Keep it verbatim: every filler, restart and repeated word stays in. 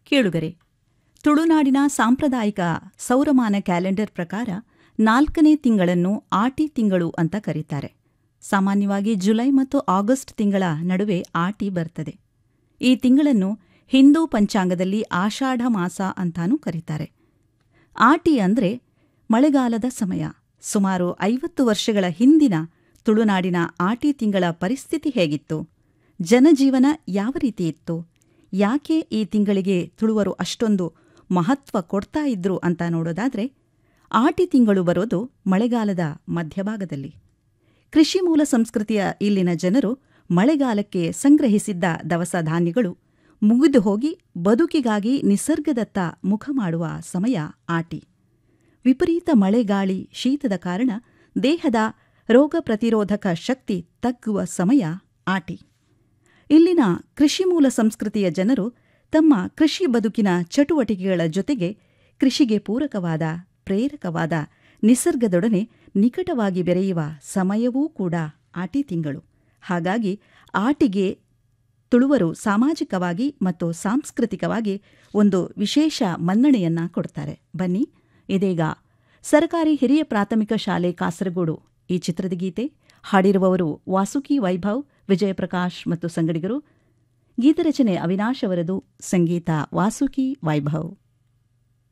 ಕೇಳುಗರೆ, ತುಳುನಾಡಿನ ಸಾಂಪ್ರದಾಯಿಕ ಸೌರಮಾನ ಕ್ಯಾಲೆಂಡರ್ ಪ್ರಕಾರ ನಾಲ್ಕನೇ ತಿಂಗಳನ್ನು ಆಟಿ ತಿಂಗಳು ಅಂತ ಕರೀತಾರೆ. ಸಾಮಾನ್ಯವಾಗಿ ಜುಲೈ ಮತ್ತು ಆಗಸ್ಟ್ ತಿಂಗಳ ನಡುವೆ ಆಟಿ ಬರ್ತದೆ. ಈ ತಿಂಗಳನ್ನು ಹಿಂದೂ ಪಂಚಾಂಗದಲ್ಲಿ ಆಷಾಢ ಮಾಸ ಅಂತಾನೂ ಕರೀತಾರೆ. ಆಟಿ ಅಂದರೆ ಮಳೆಗಾಲದ ಸಮಯ. ಸುಮಾರು ಐವತ್ತು ವರ್ಷಗಳ ಹಿಂದಿನ ತುಳುನಾಡಿನ ಆಟಿ ತಿಂಗಳ ಪರಿಸ್ಥಿತಿ ಹೇಗಿತ್ತು? ಜನಜೀವನ ಯಾವ ರೀತಿ ಇತ್ತು? ಯಾಕೆ ಈ ತಿಂಗಳಿಗೆ ತುಳುವರು ಅಷ್ಟೊಂದು ಮಹತ್ವ ಕೊಡ್ತಾ ಇದ್ರು ಅಂತ ನೋಡೋದಾದರೆ, ಆಟಿ ತಿಂಗಳು ಬರೋದು ಮಳೆಗಾಲದ ಮಧ್ಯಭಾಗದಲ್ಲಿ. ಕೃಷಿ ಮೂಲ ಸಂಸ್ಕೃತಿಯ ಇಲ್ಲಿನ ಜನರು ಮಳೆಗಾಲಕ್ಕೆ ಸಂಗ್ರಹಿಸಿದ್ದ ದವಸ ಧಾನ್ಯಗಳು ಮುಗಿದು ಹೋಗಿ ಬದುಕಿಗಾಗಿ ನಿಸರ್ಗದತ್ತ ಮುಖ ಮಾಡುವ ಸಮಯ ಆಟಿ. ವಿಪರೀತ ಮಳೆಗಾಳಿ ಶೀತದ ಕಾರಣ ದೇಹದ ರೋಗ ಪ್ರತಿರೋಧಕ ಶಕ್ತಿ ತಗ್ಗುವ ಸಮಯ ಆಟಿ. ಇಲ್ಲಿನ ಕೃಷಿ ಮೂಲ ಸಂಸ್ಕೃತಿಯ ಜನರು ತಮ್ಮ ಕೃಷಿ ಬದುಕಿನ ಚಟುವಟಿಕೆಗಳ ಜೊತೆಗೆ ಕೃಷಿಗೆ ಪೂರಕವಾದ, ಪ್ರೇರಕವಾದ ನಿಸರ್ಗದೊಡನೆ ನಿಕಟವಾಗಿ ಬೆರೆಯುವ ಸಮಯವೂ ಕೂಡ ಆಟಿ ತಿಂಗಳು. ಹಾಗಾಗಿ ಆಟಿಗೆ ತುಳುವರು ಸಾಮಾಜಿಕವಾಗಿ ಮತ್ತು ಸಾಂಸ್ಕೃತಿಕವಾಗಿ ಒಂದು ವಿಶೇಷ ಮನ್ನಣೆಯನ್ನ ಕೊಡ್ತಾರೆ. ಬನ್ನಿ, ಇದೀಗ ಸರಕಾರಿ ಹಿರಿಯ ಪ್ರಾಥಮಿಕ ಶಾಲೆ ಕಾಸರಗೋಡು ಈ ಚಿತ್ರದ ಗೀತೆ. ಹಾಡಿರುವವರು ವಾಸುಕಿ ವೈಭವ್, ವಿಜಯಪ್ರಕಾಶ್ ಮತ್ತು ಸಂಗಡಿಗರು. ಗೀತರಚನೆ ಅವಿನಾಶ್ ಅವರದು, ಸಂಗೀತ ವಾಸುಕಿ ವೈಭವ್.